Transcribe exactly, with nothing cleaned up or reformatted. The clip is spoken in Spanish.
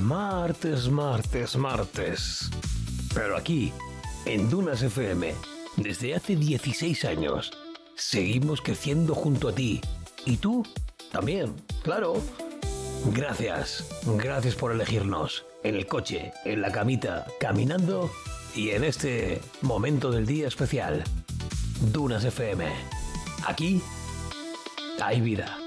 martes, martes, martes. Pero aquí, en Dunas F M, desde hace dieciséis años, seguimos creciendo junto a ti. Y tú también, claro. Gracias, gracias por elegirnos. En el coche, en la camita, caminando y en este momento del día especial. Dunas F M. Aquí hay vida.